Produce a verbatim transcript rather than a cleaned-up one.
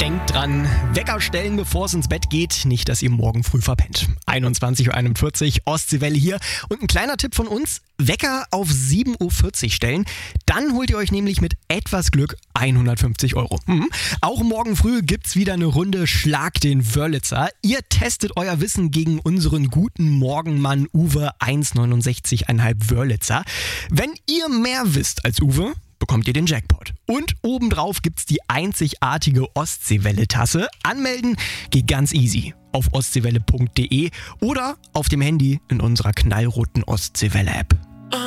Denkt dran, Wecker stellen, bevor es ins Bett geht. Nicht, dass ihr morgen früh verpennt. einundzwanzig Uhr einundvierzig, Ostseewelle hier. Und ein kleiner Tipp von uns, Wecker auf sieben Uhr vierzig stellen. Dann holt ihr euch nämlich mit etwas Glück hundertfünfzig Euro. Mhm. Auch morgen früh gibt's wieder eine Runde Schlag den Wörlitzer. Ihr testet euer Wissen gegen unseren guten Morgenmann Uwe eins Komma neunundsechzig Komma fünf Wörlitzer. Wenn ihr mehr wisst als Uwe, bekommt ihr den Jackpot. Und obendrauf gibt's die einzigartige Ostseewelle-Tasse. Anmelden geht ganz easy auf ostseewelle punkt de oder auf dem Handy in unserer knallroten Ostseewelle-App.